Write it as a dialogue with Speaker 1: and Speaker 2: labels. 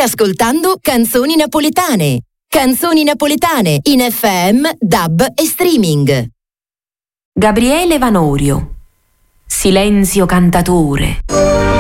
Speaker 1: ascoltando Canzoni Napoletane. Canzoni Napoletane in FM, DAB e streaming.
Speaker 2: Gabriele Vanorio. Silenzio cantatore.